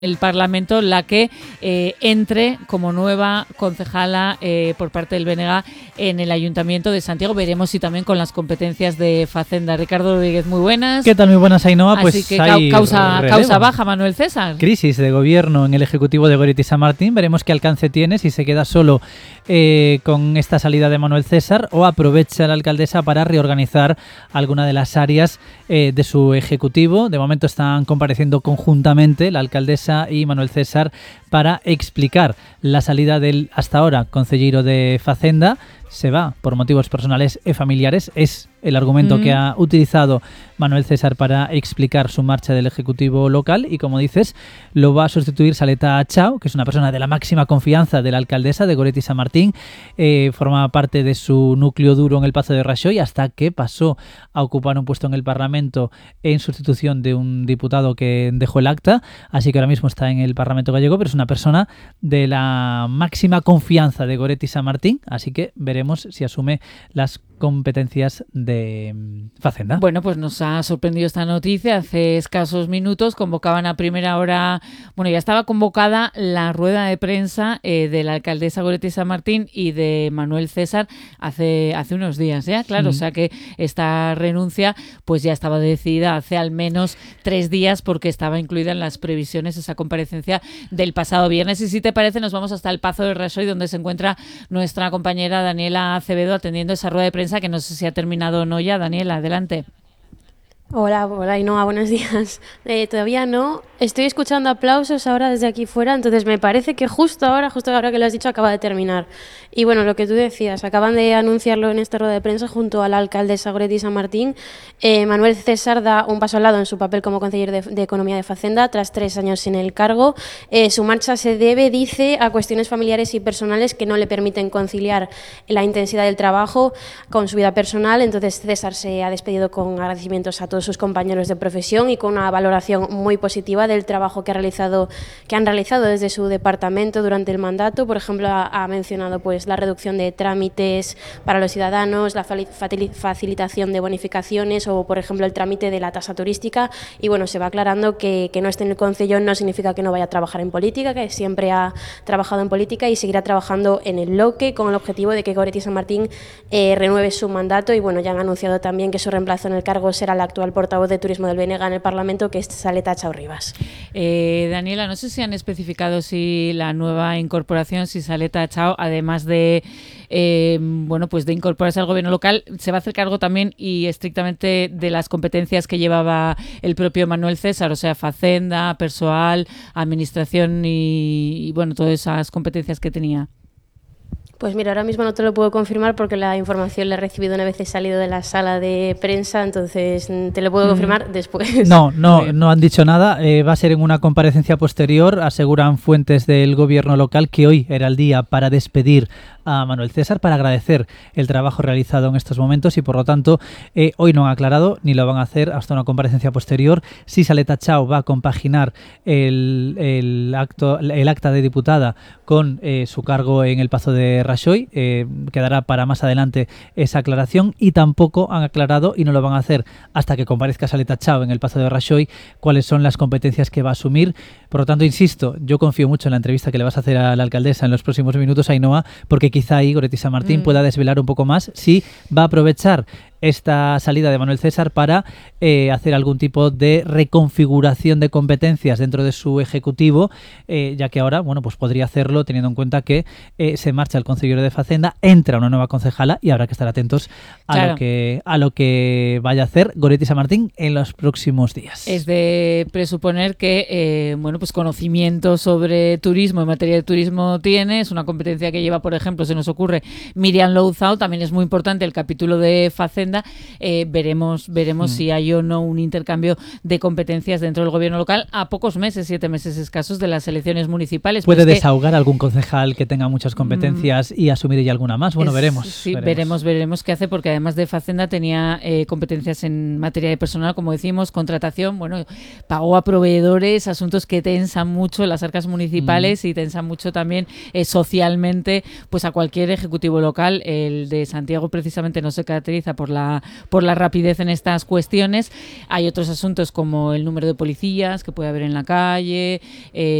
el Parlamento la que entre como nueva concejala por parte del BNG en el Ayuntamiento de Santiago. Veremos si también con las competencias de Facenda. Ricardo Rodríguez, muy buenas. ¿Qué tal? Muy buenas, Ainhoa. Así pues que hay causa baja, Manuel César. Crisis de gobierno en el Ejecutivo de Goretti San Martín. Veremos qué alcance tiene, si se queda solo con esta salida de Manuel César o aprovecha la alcaldesa para reorganizar alguna de las áreas de su Ejecutivo. De momento están compareciendo conjuntamente la alcaldesa y Manuel César para explicar la salida del hasta ahora concelleiro de Facenda. Se va por motivos personales y familiares. Es el argumento que ha utilizado Manuel César para explicar su marcha del Ejecutivo local y, como dices, lo va a sustituir Saleta Chao, que es una persona de la máxima confianza de la alcaldesa de Goretti San Martín. Forma parte de su núcleo duro en el Pazo de Raxoi hasta que pasó a ocupar un puesto en el Parlamento en sustitución de un diputado que dejó el acta. Así que ahora mismo está en el Parlamento gallego, pero es una persona de la máxima confianza de Goretti San Martín. Así que veremos si asume las competencias de Facenda. Bueno, pues nos ha sorprendido esta noticia. Hace escasos minutos convocaban a primera hora, bueno, ya estaba convocada la rueda de prensa de la alcaldesa Goretti San Martín y de Manuel César hace unos días ya, claro, o sea que esta renuncia pues ya estaba decidida hace al menos 3 días porque estaba incluida en las previsiones esa comparecencia del pasado viernes. Y si te parece, nos vamos hasta el Pazo de Raxoi, donde se encuentra nuestra compañera Daniela Acevedo atendiendo esa rueda de prensa que no sé si ha terminado o no ya. Daniela, adelante. Hola, Ainhoa, buenos días. Todavía no. Estoy escuchando aplausos ahora desde aquí fuera, entonces me parece que justo ahora que lo has dicho, acaba de terminar. Y bueno, lo que tú decías, acaban de anunciarlo en esta rueda de prensa junto a la alcaldesa Goretti San Martín. Manuel César da un paso al lado en su papel como consejero de Economía de Facenda tras 3 años en el cargo. Su marcha se debe, dice, a cuestiones familiares y personales que no le permiten conciliar la intensidad del trabajo con su vida personal. Entonces César se ha despedido con agradecimientos a todos sus compañeros de profesión y con una valoración muy positiva del trabajo que han realizado desde su departamento durante el mandato. Por ejemplo, ha mencionado pues la reducción de trámites para los ciudadanos, la facilitación de bonificaciones o, por ejemplo, el trámite de la tasa turística. Y bueno, se va aclarando que no esté en el concello no significa que no vaya a trabajar en política, que siempre ha trabajado en política y seguirá trabajando en el bloque con el objetivo de que Goretti San Martín renueve su mandato. Y bueno, ya han anunciado también que su reemplazo en el cargo será la actual portavoz de Turismo del BNG en el Parlamento, que es Saleta Chao Rivas. Daniela, no sé si han especificado si la nueva incorporación, si Saleta Chao, además de pues de incorporarse al gobierno local, se va a hacer cargo también y estrictamente de las competencias que llevaba el propio Manuel César, o sea, Facenda, Persoal, Administración y bueno, todas esas competencias que tenía. Pues mira, ahora mismo no te lo puedo confirmar porque la información la he recibido una vez he salido de la sala de prensa, entonces te lo puedo confirmar después. No han dicho nada. Va a ser en una comparecencia posterior. Aseguran fuentes del gobierno local que hoy era el día para despedir a Manuel César, para agradecer el trabajo realizado en estos momentos y por lo tanto hoy no han aclarado ni lo van a hacer hasta una comparecencia posterior si Saleta Chao va a compaginar el acta de diputada con su cargo en el Pazo de Raxoi. Quedará para más adelante esa aclaración y tampoco han aclarado y no lo van a hacer hasta que comparezca Saleta Chao en el Pazo de Raxoi cuáles son las competencias que va a asumir. Por lo tanto, insisto, yo confío mucho en la entrevista que le vas a hacer a la alcaldesa en los próximos minutos, Ainhoa, porque quizá ahí Goretti San Martín pueda desvelar un poco más si va a aprovechar esta salida de Manuel César para hacer algún tipo de reconfiguración de competencias dentro de su ejecutivo, ya que ahora, bueno, pues podría hacerlo teniendo en cuenta que se marcha el consejero de Facenda, entra una nueva concejala y habrá que estar atentos a lo que vaya a hacer Goretti San Martín en los próximos días. Es de presuponer que, pues conocimiento sobre turismo, en materia de turismo tiene, es una competencia que lleva, por ejemplo, se nos ocurre Miriam Louzao, también es muy importante el capítulo de Facenda. Veremos si hay o no un intercambio de competencias dentro del gobierno local a pocos meses, 7 meses escasos de las elecciones municipales. ¿Puede desahogar algún concejal que tenga muchas competencias y asumir ella alguna más? Bueno, veremos. Sí, veremos qué hace, porque además de Facenda tenía competencias en materia de personal, como decimos, contratación, pago a proveedores, asuntos que tensan mucho las arcas municipales y tensan mucho también socialmente pues a cualquier ejecutivo local. El de Santiago precisamente no se caracteriza por la la rapidez en estas cuestiones. Hay otros asuntos como el número de policías que puede haber en la calle,